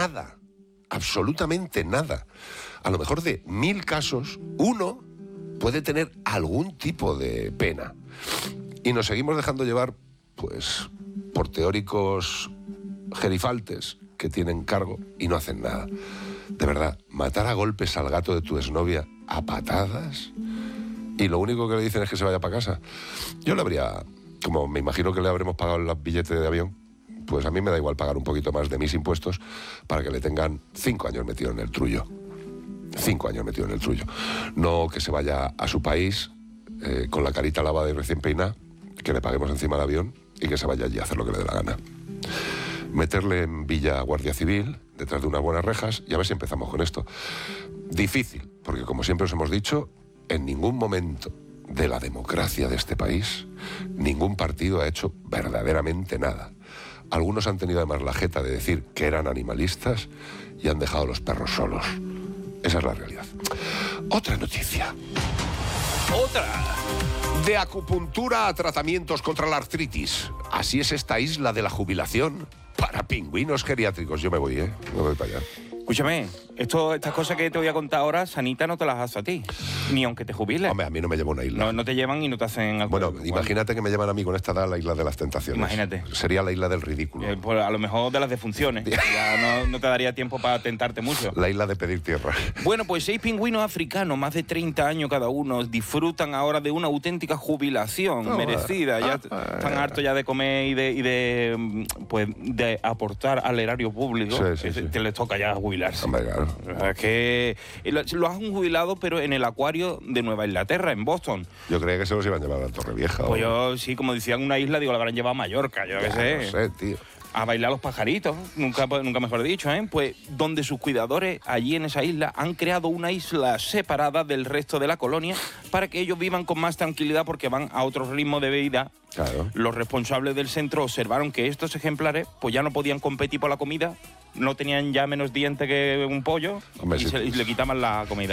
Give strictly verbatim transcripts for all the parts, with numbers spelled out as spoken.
nada, absolutamente nada. A lo mejor de mil casos, uno puede tener algún tipo de pena. Y nos seguimos dejando llevar, pues, por teóricos gerifaltes que tienen cargo y no hacen nada. De verdad, matar a golpes al gato de tu exnovia a patadas y lo único que le dicen es que se vaya para casa. Yo le habría, como me imagino que le habremos pagado el billete de avión, pues a mí me da igual pagar un poquito más de mis impuestos para que le tengan cinco años metido en el trullo. Cinco años metido en el trullo. No que se vaya a su país eh, con la carita lavada y recién peinada, que le paguemos encima del avión y que se vaya allí a hacer lo que le dé la gana. Meterle en Villa Guardia Civil, detrás de unas buenas rejas, y a ver si empezamos con esto. Difícil, porque como siempre os hemos dicho, en ningún momento de la democracia de este país, ningún partido ha hecho verdaderamente nada. Algunos han tenido además la jeta de decir que eran animalistas y han dejado a los perros solos. Esa es la realidad. Otra noticia. Otra. De acupuntura a tratamientos contra la artritis. Así es esta isla de la jubilación para pingüinos geriátricos. Yo me voy, ¿eh? Me voy para allá. Escúchame, esto, estas cosas que te voy a contar ahora, Sanita no te las hace a ti, ni aunque te jubiles. Hombre, a mí no me lleva una isla. No, no te llevan y no te hacen... Bueno, bueno, imagínate que me llevan a mí con esta edad a la isla de las tentaciones. Imagínate. Sería la isla del ridículo. Eh, pues a lo mejor de las defunciones. Ya no, no te daría tiempo para tentarte mucho. La isla de pedir tierra. Bueno, pues seis pingüinos africanos, más de treinta años cada uno, disfrutan ahora de una auténtica jubilación oh, merecida. Ya ah, están hartos ya de comer y de, y de, pues, de aportar al erario público. Sí, sí, que sí. te les toca ya jubilarse. Hombre, claro. O sea, que lo, lo han jubilado, pero en el acuario de Nueva Inglaterra, en Boston. Yo creía que se los iban a llevar a Torrevieja. Pues o... yo, sí, como decían una isla, digo, la habrán llevado a Mallorca, yo qué sé. No sé, tío. A bailar los pajaritos, nunca, nunca mejor dicho, ¿eh? Pues donde sus cuidadores allí en esa isla han creado una isla separada del resto de la colonia para que ellos vivan con más tranquilidad porque van a otro ritmo de vida. Claro. Los responsables del centro observaron que estos ejemplares pues ya no podían competir por la comida, no tenían ya menos dientes que un pollo. Hombre, y, sí. se, y le quitaban la comida.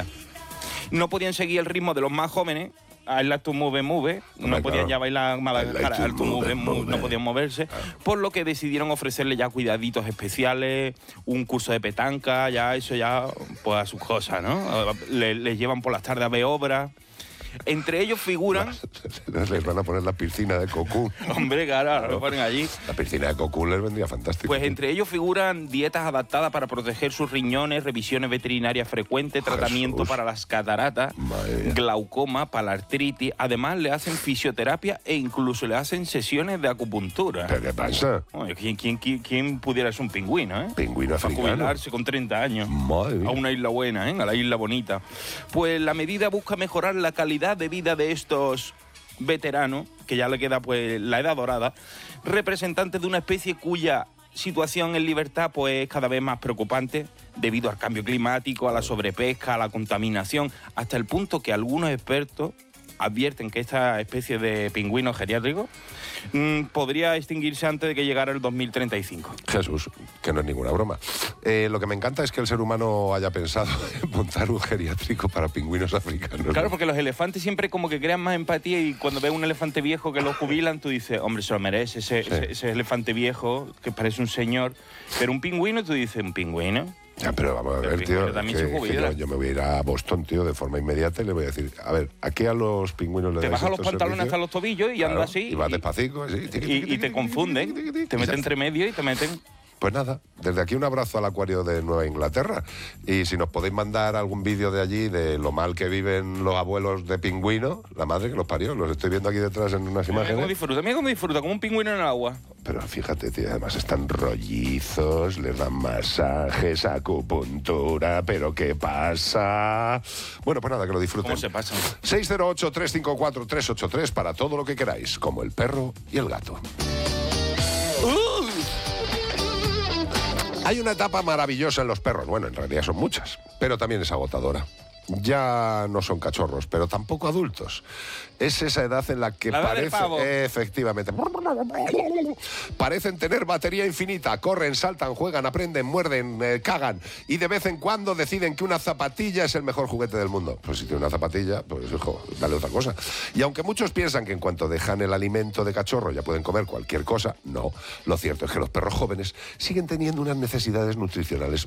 No podían seguir el ritmo de los más jóvenes. I like to move, move, no Hombre, podían claro. ya bailar Madagascar, I like to to move, move, move, move. no podían moverse, Claro. por lo que decidieron ofrecerle ya cuidaditos especiales, un curso de petanca, ya eso ya, pues a sus cosas, ¿no? Le- Les llevan por las tardes a ver obras. Entre ellos figuran... Les van a poner la piscina de Cocoon. Hombre, claro, ahora lo ponen allí. La piscina de Cocoon les vendría fantástico. Pues entre ellos figuran dietas adaptadas para proteger sus riñones, revisiones veterinarias frecuentes, Jesús. tratamiento para las cataratas, Madre mía. glaucoma, para la artritis. Además, le hacen fisioterapia e incluso le hacen sesiones de acupuntura. ¿Pero qué pasa? Oye, ¿quién, quién, quién, quién pudiera ser un pingüino, eh? Pingüino Para africano. jubilarse con treinta años. Madre mía. A una isla buena, ¿eh? A la isla bonita. Pues la medida busca mejorar la calidad de vida de estos veteranos, que ya le queda pues la edad dorada, representantes de una especie cuya situación en libertad pues es cada vez más preocupante debido al cambio climático, a la sobrepesca, a la contaminación, hasta el punto que algunos expertos advierten que esta especie de pingüino geriátrico mmm, podría extinguirse antes de que llegara el dos mil treinta y cinco. Jesús, que no es ninguna broma. Eh, lo que me encanta es que el ser humano haya pensado en montar un geriátrico para pingüinos africanos. Claro, porque los elefantes siempre como que crean más empatía y cuando ves un elefante viejo que lo jubilan, tú dices, hombre, se lo merece, ese, Sí. ese, ese elefante viejo que parece un señor. Pero un pingüino, tú dices, ¿un pingüino? Ya, pero vamos a El ver, pingüino tío, también que- se que jubila. yo, yo me voy a ir a Boston, tío, de forma inmediata y le voy a decir, a ver, aquí a los pingüinos le Te dais bajas los estos pantalones hasta servicios? los tobillos y Claro, andas así. Y vas despacito, así. tiqui, tiqui, y, y tiqui, te tiqui, confunden, tiqui, tiqui, tiqui, te y meten ya entre medio y te meten... Pues nada, desde aquí un abrazo al acuario de Nueva Inglaterra. Y si nos podéis mandar algún vídeo de allí, de lo mal que viven los abuelos de pingüino, la madre que los parió, los estoy viendo aquí detrás en unas Mira cómo imágenes. disfruta, mira cómo disfruta, como un pingüino en el agua. Pero fíjate, tío, además están rollizos, les dan masajes, acupuntura, pero ¿qué pasa? Bueno, pues nada, que lo disfruten. ¿Cómo se pasan? seis cero ocho, tres cinco cuatro, tres ocho tres para todo lo que queráis, como el perro y el gato. Hay una etapa maravillosa en los perros. Bueno, en realidad son muchas, pero también es agotadora. Ya no son cachorros, pero tampoco adultos. Es esa edad en la que La edad del parece... pavo. Efectivamente. Parecen tener batería infinita. Corren, saltan, juegan, aprenden, muerden, eh, cagan. Y de vez en cuando deciden que una zapatilla es el mejor juguete del mundo. Pues si tiene una zapatilla, pues hijo, dale otra cosa. Y aunque muchos piensan que en cuanto dejan el alimento de cachorro ya pueden comer cualquier cosa, no. Lo cierto es que los perros jóvenes siguen teniendo unas necesidades nutricionales